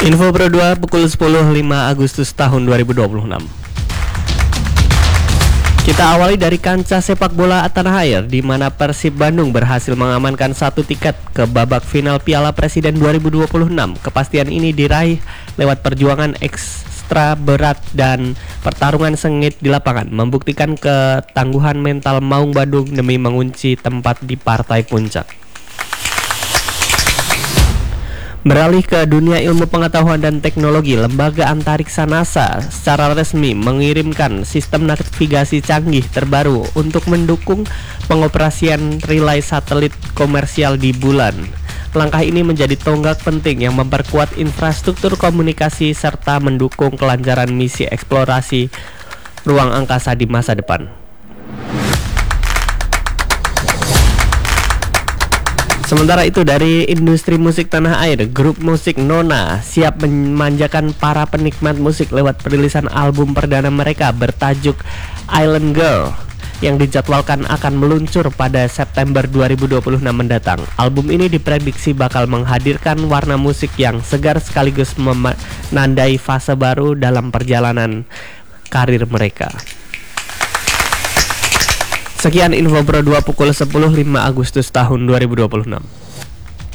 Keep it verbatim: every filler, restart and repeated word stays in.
Info Pro dua pukul sepuluh lima Agustus tahun dua ribu dua puluh enam. Kita awali dari kancah sepak bola tanah air, di mana Persib Bandung berhasil mengamankan satu tiket ke babak final Piala Presiden dua ribu dua puluh enam. Kepastian ini diraih lewat perjuangan ekstra berat dan pertarungan sengit di lapangan, membuktikan ketangguhan mental Maung Bandung demi mengunci tempat di partai puncak. Beralih ke dunia ilmu pengetahuan dan teknologi, lembaga antariksa NASA secara resmi mengirimkan sistem navigasi canggih terbaru untuk mendukung pengoperasian relay satelit komersial di bulan. Langkah ini menjadi tonggak penting yang memperkuat infrastruktur komunikasi serta mendukung kelancaran misi eksplorasi ruang angkasa di masa depan. Sementara itu, dari industri musik tanah air, grup musik Nona siap memanjakan para penikmat musik lewat perilisan album perdana mereka bertajuk Island Girl yang dijadwalkan akan meluncur pada September dua ribu dua puluh enam mendatang. Album ini diprediksi bakal menghadirkan warna musik yang segar sekaligus menandai fase baru dalam perjalanan karir mereka. Sekian Info Pro dua pukul sepuluh lima Agustus tahun dua ribu dua puluh enam.